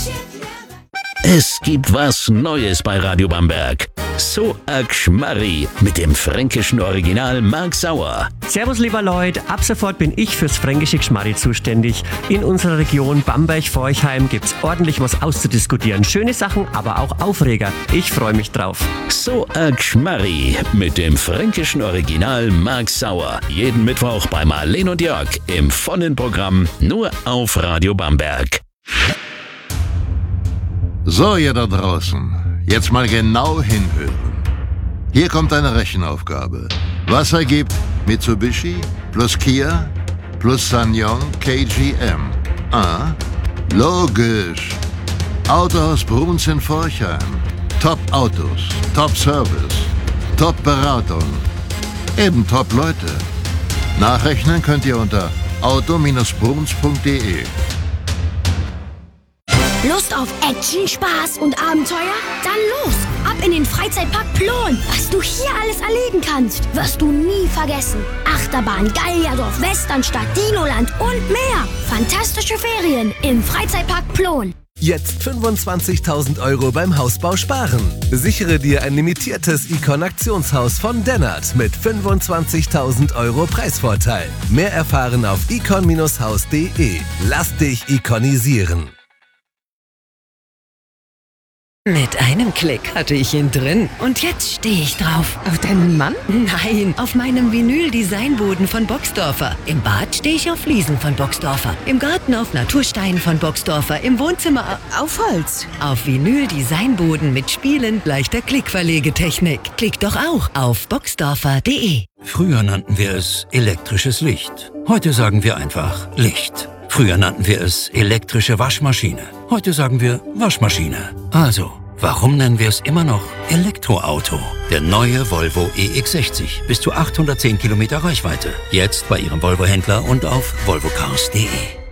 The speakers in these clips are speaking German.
Es gibt was Neues bei Radio Bamberg. So a Gschmarri mit dem fränkischen Original Marc Sauer. Servus lieber Leute, ab sofort bin ich fürs fränkische Gschmarri zuständig. In unserer Region Bamberg-Forchheim gibt's ordentlich was auszudiskutieren. Schöne Sachen, aber auch Aufreger. Ich freue mich drauf. So a Gschmarri mit dem fränkischen Original Marc Sauer. Jeden Mittwoch bei Marleen und Jörg im vollen Programm nur auf Radio Bamberg. So, ihr da draußen, jetzt mal genau hinhören. Hier kommt eine Rechenaufgabe. Was ergibt Mitsubishi plus Kia plus SsangYong KGM? Ah, logisch. Autohaus Bruns in Forchheim. Top-Autos, Top-Service, Top-Beratung. Eben Top-Leute. Nachrechnen könnt ihr unter auto-bruns.de. Lust auf Action, Spaß und Abenteuer? Dann los! Ab in den Freizeitpark Plon! Was du hier alles erleben kannst, wirst du nie vergessen. Achterbahn, Gallierdorf, Westernstadt, Dinoland und mehr. Fantastische Ferien im Freizeitpark Plon. Jetzt 25.000 € beim Hausbau sparen. Sichere dir ein limitiertes Icon-Aktionshaus von Dennert mit 25.000 € Preisvorteil. Mehr erfahren auf icon-haus.de. Lass dich ikonisieren. Mit einem Klick hatte ich ihn drin und jetzt stehe ich drauf. Auf deinen Mann? Nein, auf meinem Vinyl-Designboden von Boxdorfer. Im Bad stehe ich auf Fliesen von Boxdorfer. Im Garten auf Naturstein von Boxdorfer. Im Wohnzimmer Auf Holz. auf Vinyl-Designboden mit spielend leichter Klickverlegetechnik. Klick doch auch auf boxdorfer.de. Früher nannten wir es elektrisches Licht. Heute sagen wir einfach Licht. Früher nannten wir es elektrische Waschmaschine. Heute sagen wir Waschmaschine. Also, warum nennen wir es immer noch Elektroauto? Der neue Volvo EX60. Bis zu 810 Kilometer Reichweite. Jetzt bei Ihrem Volvo-Händler und auf volvocars.de.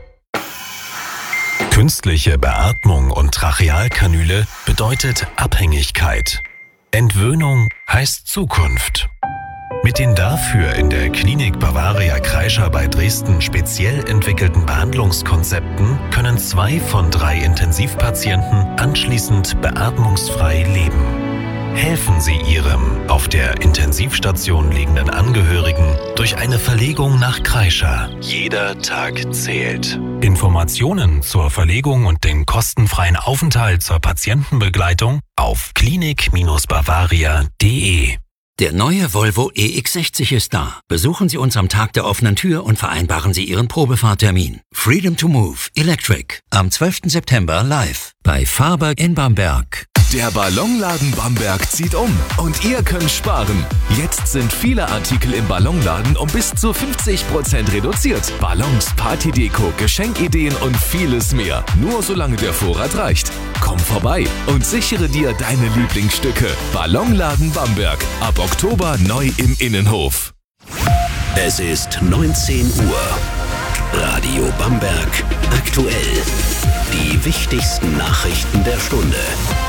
Künstliche Beatmung und Trachealkanüle bedeutet Abhängigkeit. Entwöhnung heißt Zukunft. Mit den dafür in der Klinik Bavaria Kreischer bei Dresden speziell entwickelten Behandlungskonzepten können 2 von 3 Intensivpatienten anschließend beatmungsfrei leben. Helfen Sie Ihrem auf der Intensivstation liegenden Angehörigen durch eine Verlegung nach Kreischer. Jeder Tag zählt. Informationen zur Verlegung und den kostenfreien Aufenthalt zur Patientenbegleitung auf klinik-bavaria.de. Der neue Volvo EX60 ist da. Besuchen Sie uns am Tag der offenen Tür und vereinbaren Sie Ihren Probefahrtermin. Freedom to Move Electric am 12. September live bei Faber in Bamberg. Der Ballonladen Bamberg zieht um und ihr könnt sparen. Jetzt sind viele Artikel im Ballonladen um bis zu 50% reduziert. Ballons, Partydeko, Geschenkideen und vieles mehr. Nur solange der Vorrat reicht. Komm vorbei und sichere dir deine Lieblingsstücke. Ballonladen Bamberg. Ab Oktober neu im Innenhof. Es ist 19 Uhr. Radio Bamberg aktuell. Die wichtigsten Nachrichten der Stunde.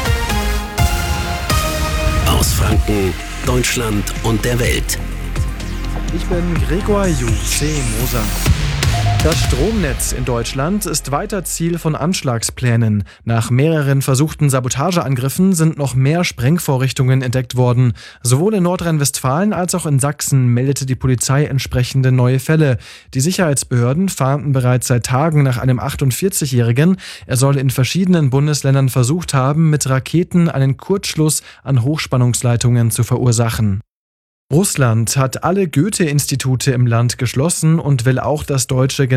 Aus Franken, Deutschland und der Welt. Ich bin Gregor Moser. Das Stromnetz in Deutschland ist weiter Ziel von Anschlagsplänen. Nach mehreren versuchten Sabotageangriffen sind noch mehr Sprengvorrichtungen entdeckt worden. Sowohl in Nordrhein-Westfalen als auch in Sachsen meldete die Polizei entsprechende neue Fälle. Die Sicherheitsbehörden fahnden bereits seit Tagen nach einem 48-Jährigen. Er soll in verschiedenen Bundesländern versucht haben, mit Raketen einen Kurzschluss an Hochspannungsleitungen zu verursachen. Russland hat alle Goethe-Institute im Land geschlossen und will auch das deutsche